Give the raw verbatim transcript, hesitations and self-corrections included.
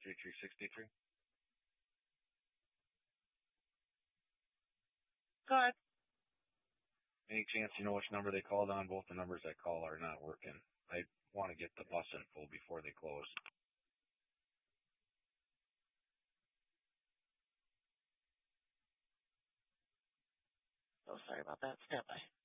three three six three. Go ahead. Any chance you know which number they called on? Both the numbers I call are not working. I want to get the bus info before they close. Oh, sorry about that. Stand by.